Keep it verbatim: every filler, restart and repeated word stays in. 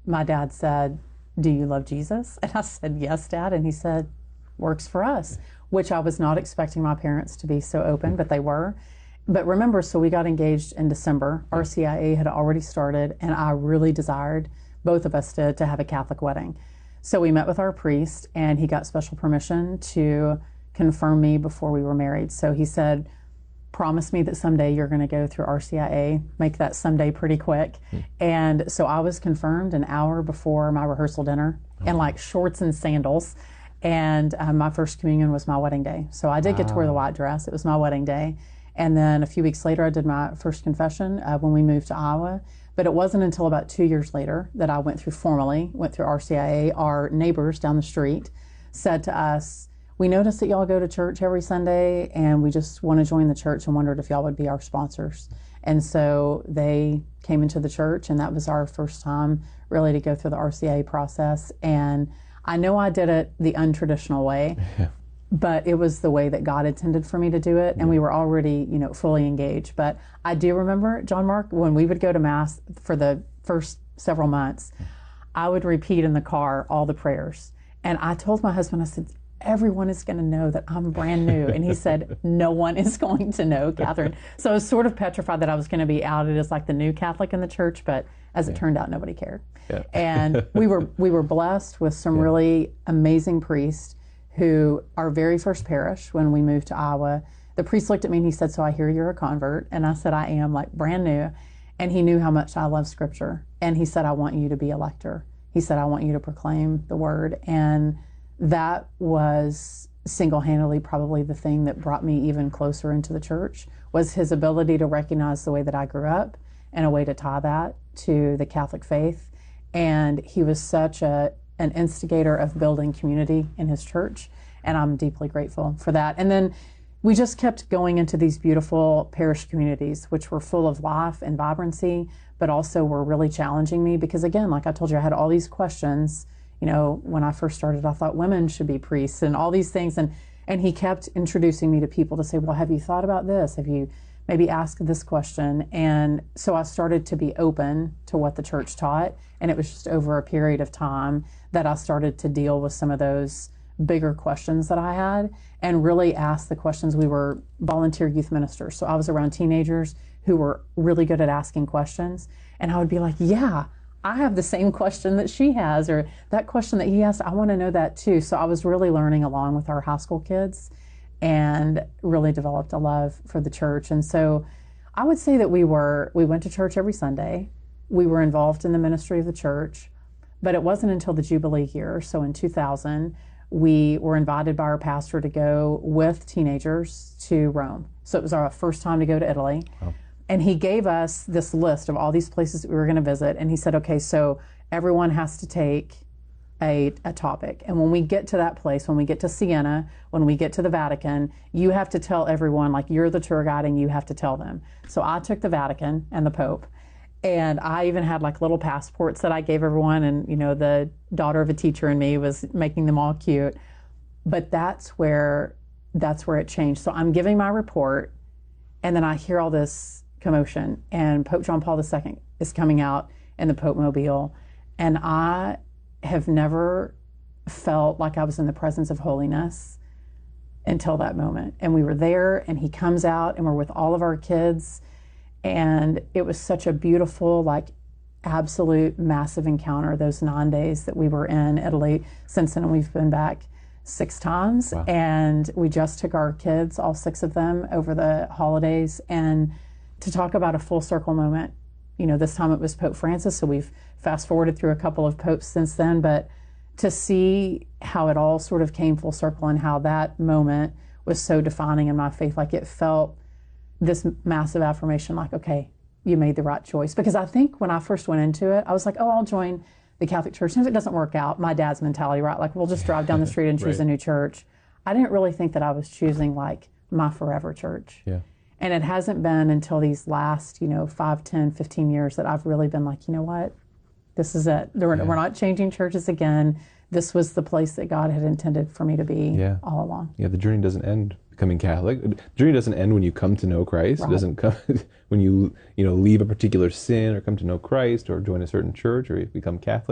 my dad said, "Do you love Jesus?" And I said, "Yes, Dad." And he said, "Works for us," which I was not expecting my parents to be so open, but they were. But remember, so we got engaged in December. R C I A had already started, and I really desired, both of us did, to have a Catholic wedding. So we met with our priest, and he got special permission to confirm me before we were married. So he said, "Promise me that someday you're going to go through R C I A, make that someday pretty quick." Mm. And so I was confirmed an hour before my rehearsal dinner oh. in like shorts and sandals. And um, my first communion was my wedding day. So I did wow. get to wear the white dress. It was my wedding day. And then a few weeks later, I did my first confession uh, when we moved to Iowa. But it wasn't until about two years later that I went through formally, went through R C I A. Our neighbors down the street said to us, "We noticed that y'all go to church every Sunday, and we just want to join the church and wondered if y'all would be our sponsors." And so they came into the church, and that was our first time really to go through the R C I A process. And I know I did it the untraditional way, yeah. but it was the way that God intended for me to do it, and yeah. we were already, you know, fully engaged. But I do remember, John Mark, when we would go to Mass for the first several months, I would repeat in the car all the prayers. And I told my husband, I said, "Everyone is going to know that I'm brand new." And he said, "No one is going to know, Catherine." So I was sort of petrified that I was going to be outed as like the new Catholic in the church, but as it yeah. turned out, nobody cared. Yeah. And we were we were blessed with some yeah. really amazing priests who, our very first parish, when we moved to Iowa, the priest looked at me and he said, "So I hear you're a convert." And I said, "I am," like brand new. And he knew how much I love Scripture. And he said, "I want you to be a lector." He said, "I want you to proclaim the word." And that was single-handedly probably the thing that brought me even closer into the church, was his ability to recognize the way that I grew up and a way to tie that to the Catholic faith. And he was such a an instigator of building community in his church, and I'm deeply grateful for that. And then we just kept going into these beautiful parish communities, which were full of life and vibrancy, but also were really challenging me because, again, like I told you, I had all these questions. You know, when I first started, I thought women should be priests and all these things. And, and he kept introducing me to people to say, "Well, have you thought about this? Have you maybe asked this question?" And so I started to be open to what the church taught. And it was just over a period of time that I started to deal with some of those bigger questions that I had and really ask the questions. We were volunteer youth ministers. So I was around teenagers who were really good at asking questions. And I would be like, "Yeah, I have the same question that she has," or "That question that he asked, I want to know that too." So I was really learning along with our high school kids and really developed a love for the church. And so I would say that we were, we went to church every Sunday. We were involved in the ministry of the church, but it wasn't until the Jubilee year. So in two thousand, we were invited by our pastor to go with teenagers to Rome. So it was our first time to go to Italy. Wow. And he gave us this list of all these places that we were going to visit. And he said, "Okay, so everyone has to take a, a topic. And when we get to that place, when we get to Siena, when we get to the Vatican, you have to tell everyone, like, you're the tour guide and you have to tell them." So I took the Vatican and the Pope. And I even had like little passports that I gave everyone. And, you know, the daughter of a teacher in me was making them all cute. But that's where, that's where it changed. So I'm giving my report, and then I hear all this commotion, and Pope John Paul the Second is coming out in the Pope Mobile, and I have never felt like I was in the presence of holiness until that moment. And we were there, and he comes out, and we're with all of our kids, and it was such a beautiful, like, absolute massive encounter those nine days that we were in Italy. Since then, we've been back six times, wow. and we just took our kids, all six of them, over the holidays, and to talk about a full circle moment. You know, this time it was Pope Francis, so we've fast forwarded through a couple of popes since then, but to see how it all sort of came full circle and how that moment was so defining in my faith, like it felt this massive affirmation, like, okay, you made the right choice. Because I think when I first went into it, I was like, oh, I'll join the Catholic Church. And if it doesn't work out, my dad's mentality, right? Like, we'll just drive down the street and choose right. a new church. I didn't really think that I was choosing like my forever church. Yeah. And it hasn't been until these last, you know, five, ten, fifteen years that I've really been like, you know what? This is it. We're, yeah. we're not changing churches again. This was the place that God had intended for me to be yeah. all along. Yeah, the journey doesn't end becoming Catholic. The journey doesn't end when you come to know Christ. Right. It doesn't come when you, you know, leave a particular sin or come to know Christ or join a certain church or become Catholic.